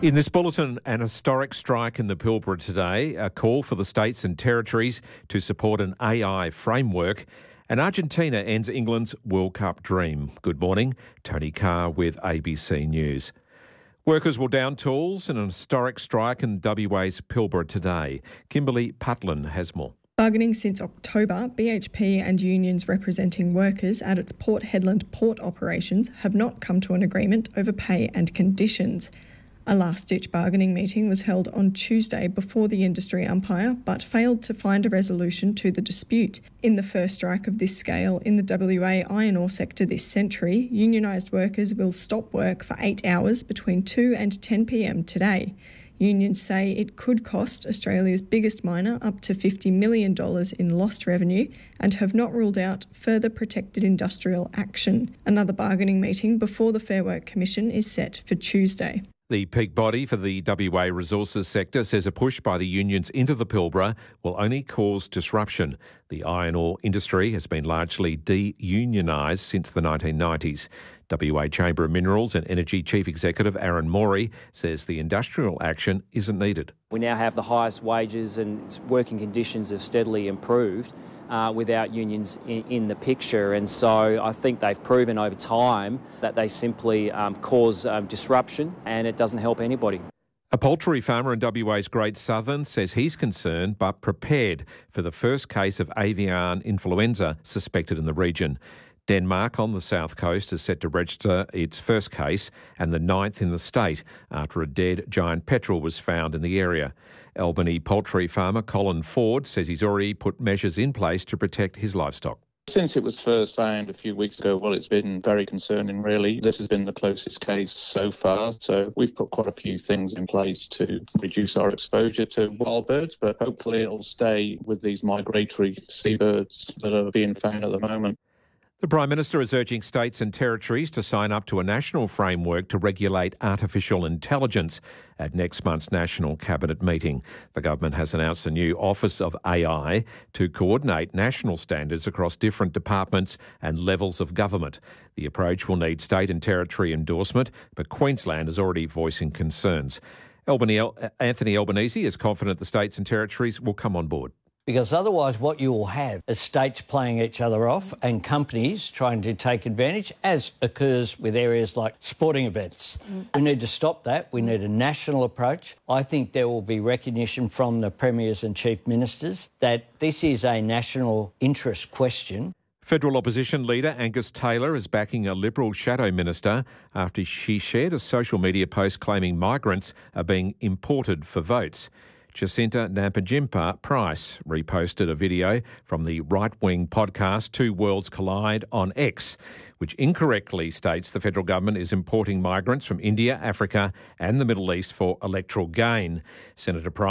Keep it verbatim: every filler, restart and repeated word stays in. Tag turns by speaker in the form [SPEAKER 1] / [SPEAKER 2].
[SPEAKER 1] In this bulletin, an historic strike in the Pilbara today, a call for the states and territories to support an A I framework, and Argentina ends England's World Cup dream. Good morning, Tony Carr with A B C News. Workers will down tools in an historic strike in W A's Pilbara today. Kimberly Putlin has more.
[SPEAKER 2] Bargaining since October, B H P and unions representing workers at its Port Hedland port operations have not come to an agreement over pay and conditions. A last-ditch bargaining meeting was held on Tuesday before the industry umpire, but failed to find a resolution to the dispute. In the first strike of this scale in the W A iron ore sector this century, unionised workers will stop work for eight hours between two and ten p m today. Unions say it could cost Australia's biggest miner up to fifty million dollars in lost revenue and have not ruled out further protected industrial action. Another bargaining meeting before the Fair Work Commission is set for Tuesday.
[SPEAKER 1] The peak body for the W A resources sector says a push by the unions into the Pilbara will only cause disruption. The iron ore industry has been largely de-unionised since the nineteen nineties. W A Chamber of Minerals and Energy Chief Executive Aaron Morey says the industrial action isn't needed.
[SPEAKER 3] We now have the highest wages and working conditions have steadily improved uh, without unions in, in the picture, and so I think they've proven over time that they simply um, cause um, disruption and it doesn't help anybody.
[SPEAKER 1] A poultry farmer in W A's Great Southern says he's concerned but prepared for the first case of avian influenza suspected in the region. Denmark on the south coast is set to register its first case and the ninth in the state after a dead giant petrel was found in the area. Albany poultry farmer Colin Ford says he's already put measures in place to protect his livestock.
[SPEAKER 4] Since it was first found a few weeks ago, well, it's been very concerning, really. This has been the closest case so far, so we've put quite a few things in place to reduce our exposure to wild birds, but hopefully it'll stay with these migratory seabirds that are being found at the moment.
[SPEAKER 1] The Prime Minister is urging states and territories to sign up to a national framework to regulate artificial intelligence at next month's National Cabinet meeting. The government has announced a new Office of A I to coordinate national standards across different departments and levels of government. The approach will need state and territory endorsement, but Queensland is already voicing concerns. Albany, Anthony Albanese is confident the states and territories will come on board.
[SPEAKER 5] Because otherwise what you will have is states playing each other off and companies trying to take advantage, as occurs with areas like sporting events. Mm. We need to stop that. We need a national approach. I think there will be recognition from the premiers and chief ministers that this is a national interest question.
[SPEAKER 1] Federal opposition leader Angus Taylor is backing a Liberal shadow minister after she shared a social media post claiming migrants are being imported for votes. Jacinta Nampijinpa Price reposted a video from the right-wing podcast Two Worlds Collide on X, which incorrectly states the federal government is importing migrants from India, Africa and the Middle East for electoral gain. Senator Price